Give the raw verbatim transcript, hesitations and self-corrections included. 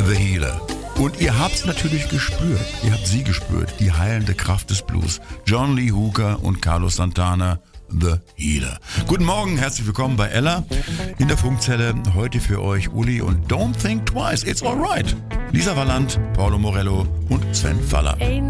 The Healer. Und ihr habt's natürlich gespürt. Ihr habt sie gespürt. Die heilende Kraft des Blues. John Lee Hooker und Carlos Santana. The Healer. Guten Morgen, herzlich willkommen bei Ella in der Funkzelle. Heute für euch Uli und Don't Think Twice, It's Alright. Lisa Walland, Paolo Morello und Sven Faller.